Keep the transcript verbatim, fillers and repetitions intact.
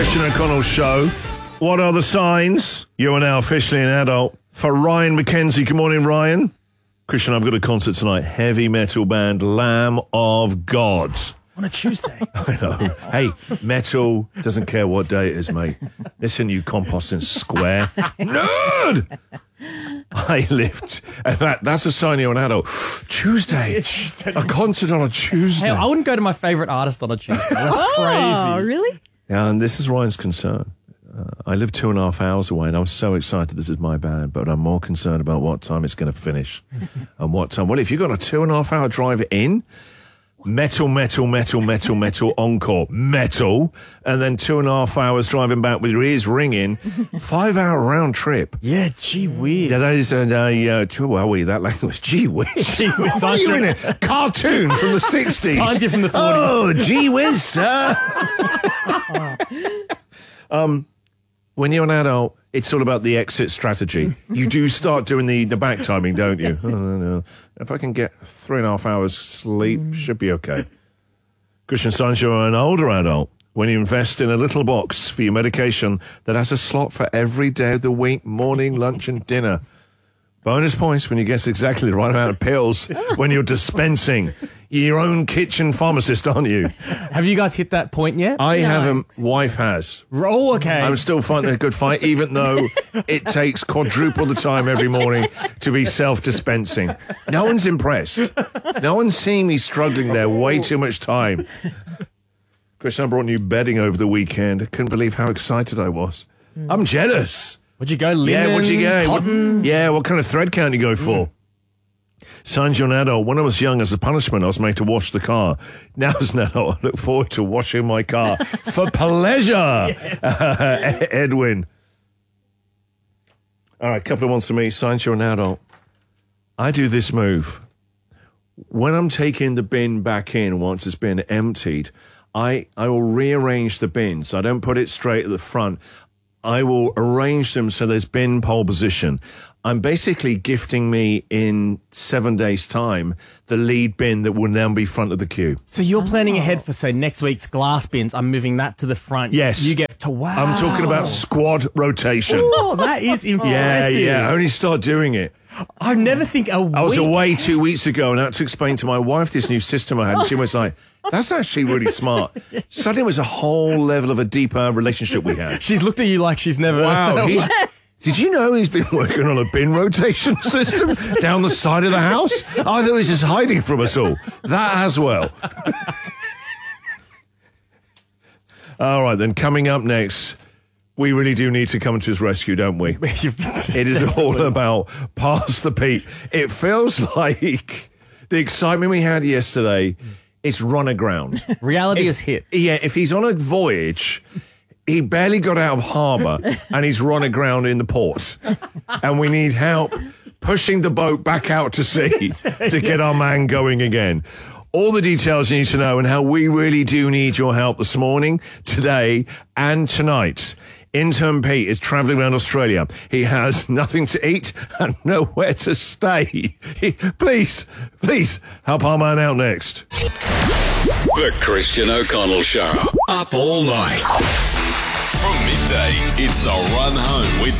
Christian O'Connell Show. What are the signs? You are now officially an adult. For Ryan McKenzie, good morning, Ryan. Christian, I've got a concert tonight. Heavy metal band Lamb of God. On a Tuesday. I know. Hey, metal doesn't care what day it is, mate. Listen, you composting square. Nerd! I lived. In fact, that's a sign you're an adult. Tuesday. Tuesday. A concert on a Tuesday. Hey, I wouldn't go to my favourite artist on a Tuesday. That's Oh, crazy. really? Yeah, and this is Ryan's concern. Uh, I live two and a half hours away, and I'm so excited this is my band, but I'm more concerned about what time it's going to finish. And what time. Well, if you've got a two and a half hour drive in, metal, metal, metal, metal, metal, encore, metal, and then two and a half hours driving back with your ears ringing, five hour round trip. Yeah, gee whiz. Yeah, that is a, uh, uh, well, we, that language, gee whiz. Gee whiz. What are you in it? Cartoon from the sixties. Signs you from the forties. Oh, gee whiz, sir. um, when you're an adult, it's all about the exit strategy. You do start doing the, the back timing, don't you? Oh, no, no. If I can get three and a half hours sleep, should be okay. Christian Science, you're an older adult. When you invest in a little box for your medication that has a slot for every day of the week, morning, lunch, and dinner. Bonus points when you guess exactly the right amount of pills when you're dispensing. You're your own kitchen pharmacist, aren't you? Have you guys hit that point yet? I haven't. Wife has. Oh, okay. I'm still fighting a good fight, even though it takes quadruple the time every morning to be self-dispensing. No one's impressed. No one's seeing me struggling there way too much time. Christian, I brought new bedding over the weekend. I couldn't believe how excited I was. I'm jealous. Would you go linen, Yeah, what'd you go? cotton? What, yeah, what kind of thread count you go for? Signs you're an adult. When I was young, as a punishment, I was made to wash the car. Now as an adult, I look forward to washing my car for pleasure. Yes. Uh, Edwin. All right, a couple of ones for me. Signs you're an adult. I do this move. When I'm taking the bin back in once it's been emptied, I, I will rearrange the bins. I don't put it straight at the front. I will arrange them so there's bin pole position. I'm basically gifting me in seven days' time the lead bin that will now be front of the queue. So you're planning ahead for, say, next week's glass bins. I'm moving that to the front. Yes. You get to, wow. I'm talking about squad rotation. Oh, that is Yeah, impressive. yeah. Only start doing it. I never think a week. I was away two weeks ago and I had to explain to my wife this new system I had. And she was like, that's actually really smart. Suddenly it was a whole level of a deeper relationship we had. She's looked at you like she's never... Wow. He's, did you know he's been working on a bin rotation system down the side of the house? I thought he was just hiding from us all. That as well. All right, then coming up next... We really do need to come to his rescue, don't we? It is all about Pass the Peat. It feels like the excitement we had yesterday is run aground. Reality If- is hit. Yeah, if he's on a voyage, he barely got out of harbour and he's run aground in the port. And we need help pushing the boat back out to sea to get our man going again. All the details you need to know and how we really do need your help this morning, today and tonight. Intern Pete is travelling around Australia. He has nothing to eat and nowhere to stay. He, please, please help our man out next. The Christian O'Connell Show. Up all night. From midday, it's the run home with